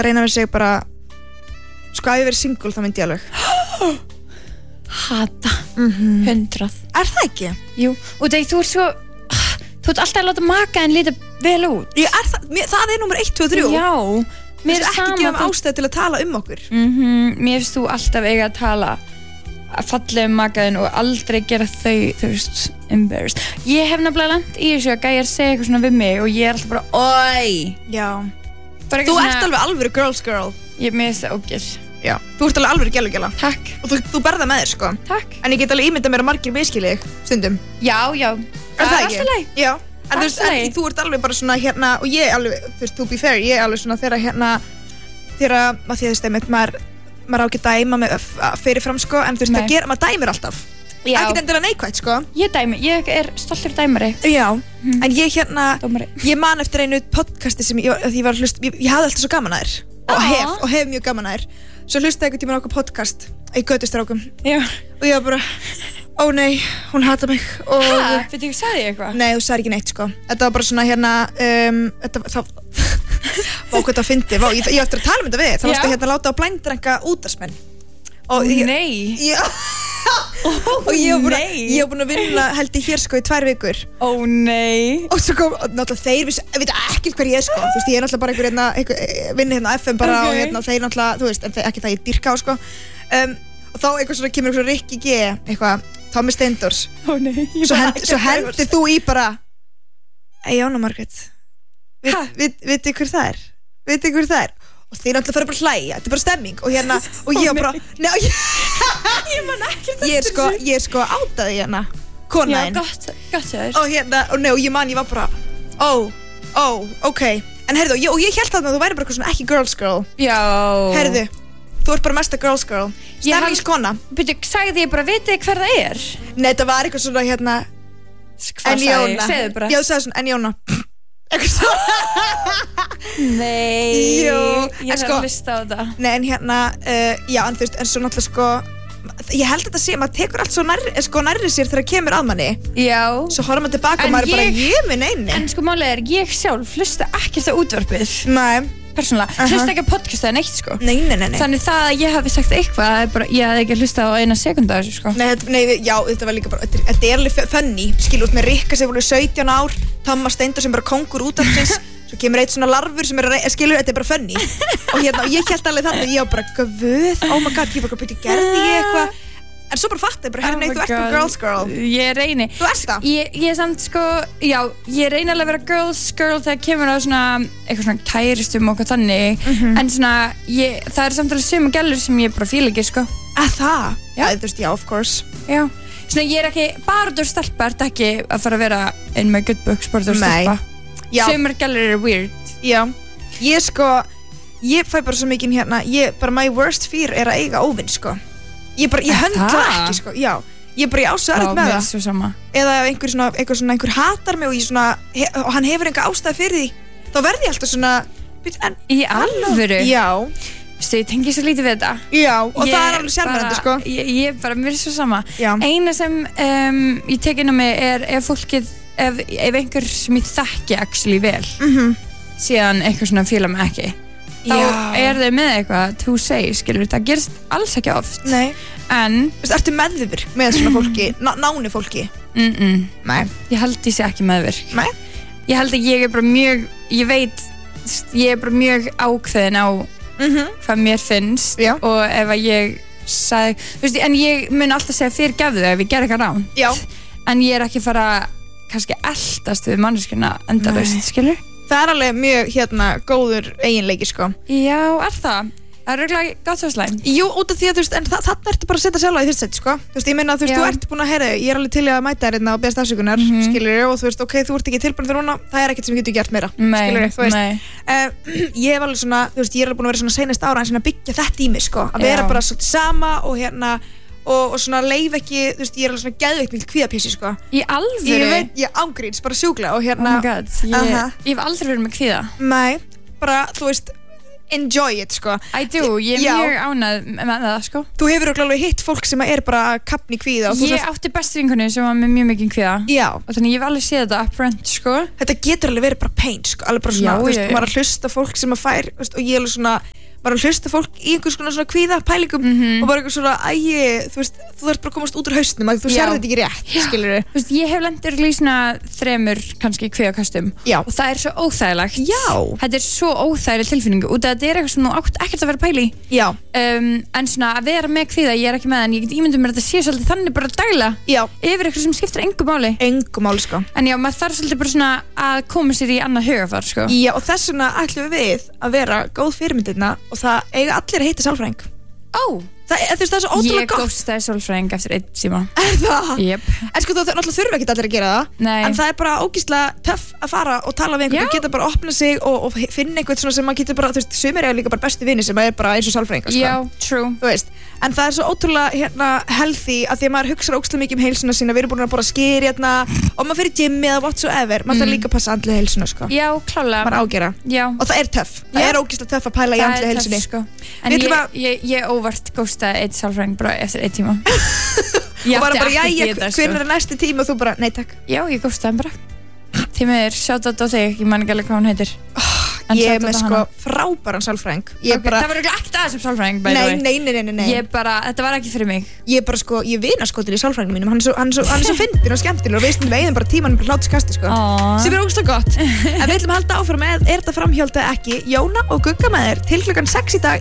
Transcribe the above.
að reyna við sig bara sko að ég verið single þá myndi ég alveg hata 100 það ekki? Jú, og þegar þú svo þú ert alltaf að láta maka en líta vel út það númer 1, 2 og 3 já, mér er ekki gefum ástæð til að tala okkur mér finnst þú alltaf eiga að tala að falla makaðin og aldrei gera þau þú veist, embarrassed ég hef nefnilega lent í þessu að gæjar segja eitthvað svona við mig og ég er alltaf bara oi já, þú ert alveg alvöru girls girl mér finnst það ógeð já, þú ert alveg alvöru gæla takk og þú berða með þér sko takk en ég get alveg ímyndað mér að margir miskilja þig stundum já, það er alltaf leið já, en þú ert alveg bara svona hérna og ég alveg, þú veist, to be fair ég alveg svona þegar hérna þegar maður því að maður á ekki að dæma fyrirfram sko en þú veist maður dæmir alltaf ekki endilega neikvætt sko ég er stoltur dæmari já, en ég ég man eftir einu podcasti sem ég var að hlusta ég hafði alltaf svo gaman að þér og hef mjög gaman að þér svo hlustaði einhvern tímann okkur podcast í Götustrákum og ég var bara ó nei, hún hata mig veitu ekki, sagði ég eitthvað? Nei, þú sagði ekki neitt sko þetta var bara svona hérna vá hvað það fyndi ég eftir að tala þetta við þá varstu hérna að láta á blændrenga útvarpsmenn nei og ég var búin að vinna held ég hér sko í 2 vikur nei og svo kom náttúrulega þeir veit ekki hver ég er sko þú veist ég er náttúrulega bara einhver vinni hérna á FM bara og hérna þeir náttúrulega þú veist en ekki það ég dýrka á sko og þá eitthvað svona kemur eitthvað Rikki G eitthvað Tommi Steindors svo hendir þú í bara Jóna Margrét vitið hver það er og þeir náttúrulega fara bara að hlæja þetta er bara stemming og hérna og ég bara ég man ekkert ég er sko átaði hérna konaðinn gott þér og hérna og ég var bara ok en heyrðu og ég held að þú væri bara svona ekki girls girl já heyrðu þú ert bara mesta girls girl stemmingskona byrju sagði ég bara vitið hver það er nei þetta var eitthvað svona hérna en Jóna segðu bara já þú sagði svona en Jóna nei ég er að hlusta á þetta nei en hérna já en þú veist en svo náttúrulega sko ég held þetta sé maður tekur allt svo nærri sér þegar kemur að manni já svo horfum maður tilbaka og maður er bara ég minn eini en sko málið er ég sjálf hlusta ekkert á útvarpið nei persónulega hlusta ekki á podcast eða neitt sko nei þannig það að ég hafi sagt eitthvað er bara ég hafði ekki hlusta á eina sekúndu af þessu sko nei já þetta var líka bara þetta er alveg funny skilur út með Rikka sem voru 17 ár Thomas Steindor sem bara kongur út af þess svo kemur eitt svona larfur sem skilur þetta er bara funny og hérna og ég held alveg þannig ég var bara guð oh my god ég bara byrja gerði ég eitthvað en svo bara fatt ég bara herri nei þú ert bara girls girl ég reyni þú ert það ég er samt sko já ég reyni alveg að vera girls girl þegar kemur á svona eitthvað svona kæristum og eitthvað þannig en svona það er samt alveg suma gælur sem ég bara fíla ekki sko það já þú veist já of course já svona ég er ekki bara stelpa ert ekki að fara að vera in my good books bara stelpa sumar gælur eru weird já ég sko ég fæ bara svo mikið hérna bara my worst fear er að eiga óvinn sko ég höndla ekki sko já ég bara ég ásöðu með það eða einhver hatar mig og ég svona og hann hefur enga ástæði fyrir því þá verði ég alltaf svona í alvöru já ég tengi svo lítið við þetta já og það er alveg sjálfmennandi sko ég bara mér er svo sama já. Eina sem ég tek inn á mig er ef fólkið ef einhver sem ég þekki actually vel síðan eitthvað svona fíla mig ekki þá er þau með eitthvað to say skilur það gerist alls ekki oft nei en ertu meðvirk með svona fólki nánu fólki nei ég held ég sé ekki meðvirk nei ég held að ég er bara mjög ég veit ég er bara mjög ákveðin á hvað mér finnst og ef að ég sagði þú veist en ég mun alltaf segja fyrirgefðu ef ég ger eitthvað ránt en ég er ekki fara kannski eldast við manneskuna endalaust skilur það er alveg mjög hérna góður eiginleiki sko já er það er örugglega gott svo slæm jú út af því að þú veist en þarna ertu bara að setja sjálfa í fyrst seti sko þú veist ég meina þú veist þú ert búin að heyra ég er alveg til að mæta þér hérna og beðast afsökunar skilur og þú veist ok þú ert ekki tilbúin fyrir húnna það er ekkert sem getur gert meira skilur þú veist ég hef alveg svona þú veist ég er alveg búin að vera svona seinast ára en byggja þetta í mig sko að vera bara svolítið sama og hérna og svona leif ekki, þú veist, ég er alveg svona geðveikt mikil kvíðapísi, sko. Í alvöru? Ég veit, ég ángríns, bara sjúklega og hérna... Oh my god, ég hef aldrei verið með kvíða. Nei, bara, þú veist, enjoy it, sko. I do, ég mjög ánægð með það, sko. Þú hefur alveg hitt fólk sem bara kapni kvíða. Ég átti bestu vinkonu sem var með mjög mikið kvíða. Já. Og þannig ég hef alveg séð þetta up front, sko. Þetta getur alveg verið bara pain, sko. Alveg bara svona, þú veist, maður að hlusta fólk sem fær, veist, og ég alveg svona, maður að hlusta fólk í einhvers konar svona kvíða pælingum og bara eitthvað svona, þú veist, þú þarf bara að komast út úr hausnum að þú sér þetta ekki rétt, skilurðu. Þú veist, ég hef lendir í svona 3 kannski kvíðakastum og það er svo óþægilegt. Já. Þetta er svo óþægileg tilfinning og þetta er eitthvað sem þú átt ekkert að vera að pæla í. Já. En svona að vera með kvíða, ég er ekki með en ég get ímyndað mér að þetta sé svolítið þannig bara daglega. Já. Yfir eitthvað sem skiptir engu máli. Engu máli, sko. En já, maður þarf svolítið bara svona að koma sér í annað hugafar, sko. Já, og þess vegna ætlum við að vera góð fyrirmyndirna og það eiga allir að heita sálfræðing. Það er svo ótrúlega gott. Ég góstaði sálfræðing eftir 1 tíma. Er það? Jep. En sko, þú náttúrulega þurfa ekki allir að gera það. Nei. En það er bara ógeðslega töff að fara og tala við einhvern og geta bara opna sig og finna einhvern svona sem maður getur bara, þú veist, sumir eru líka bara bestu vinir sem er bara eins og sálfræðingar, sko. Já, true. Þú veist, en það er svo ótrúlega healthy að því að maður hugsar ógeðslega mikið heilsuna sína, við erum búin að borða skyr og maður fyrir gymmi eða whatsoever, maður þarf líka að passa andlega heilsuna, sko. Já, klálega. Maður ágera. Já. Og það er töff. Það er ógeðslega töff að pæla í andlega heilsunni. Sko. En ég óvart góstaði 1 sálfræðing bara eftir 1 tíma. Og bara, hvernig er næsti tíma og þú bara, nei takk. Já, ég góstaði hann bara. Tímið shoutout á þig, ég man ekki alveg hvað hún heitir. Ég er með sko frábæran sálfræðing. Það var ekki aðeins sálfræðing, by the way. Nei. Þetta var ekki fyrir mig. Ég er vinaskotin í sálfræðingum mínum. Hann er svo fyndinn og skemmtilegur og veist við eigðum bara tímanum bara hlátuskasti, sko. Sem er ógeðslega gott. En við ætlum að halda áfram með Er þetta framhjálp eða ekki? Jóna og Gugga með þér til klukkan 6 í dag